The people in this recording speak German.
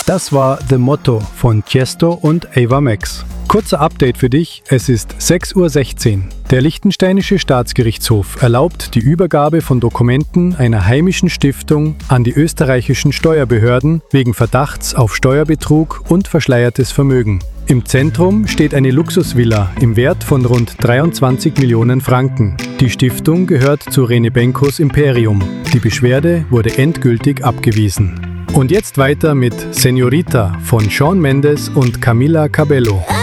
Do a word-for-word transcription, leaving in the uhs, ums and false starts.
Das war The Motto von Tiesto und Ava Max. Kurzer Update für dich, es ist sechs Uhr sechzehn. Der liechtensteinische Staatsgerichtshof erlaubt die Übergabe von Dokumenten einer heimischen Stiftung an die österreichischen Steuerbehörden wegen Verdachts auf Steuerbetrug und verschleiertes Vermögen. Im Zentrum steht eine Luxusvilla im Wert von rund dreiundzwanzig Millionen Franken. Die Stiftung gehört zu Renebencos Imperium. Die Beschwerde wurde endgültig abgewiesen. Und jetzt weiter mit Señorita von Shawn Mendes und Camila Cabello.